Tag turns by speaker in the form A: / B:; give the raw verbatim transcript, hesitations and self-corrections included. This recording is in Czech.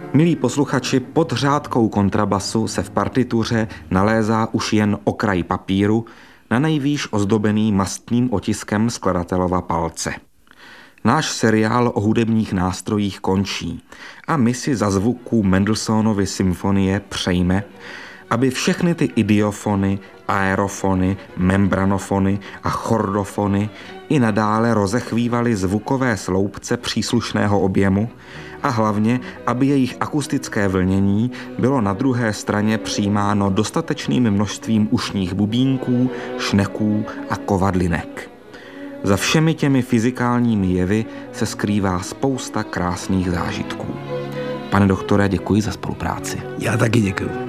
A: Milí posluchači, pod řádkou kontrabasu se v partituře nalézá už jen okraj papíru, na nejvýš ozdobený mastným otiskem skladatelova palce. Náš seriál o hudebních nástrojích končí a my si za zvuků Mendelssohnovy symfonie přejme, aby všechny ty idiofony, aerofony, membranofony a chordofony i nadále rozechvívaly zvukové sloupce příslušného objemu a hlavně, aby jejich akustické vlnění bylo na druhé straně přijímáno dostatečným množstvím ušních bubínků, šneků a kovadlinek. Za všemi těmi fyzikálními jevy se skrývá spousta krásných zážitků. Pane doktore, děkuji za spolupráci.
B: Já taky děkuji.